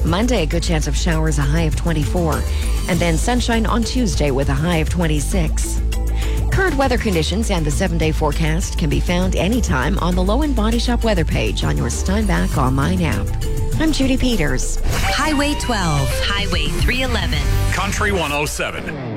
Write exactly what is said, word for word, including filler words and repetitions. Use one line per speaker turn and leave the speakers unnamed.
Monday, a good chance of showers, a high of twenty-four. And then sunshine on Tuesday with a high of twenty-six. Current weather conditions and the seven-day forecast can be found anytime on the Low End Body Shop weather page on your Steinbach online app. I'm Judy Peters.
Highway twelve, Highway three eleven.
Country one oh seven.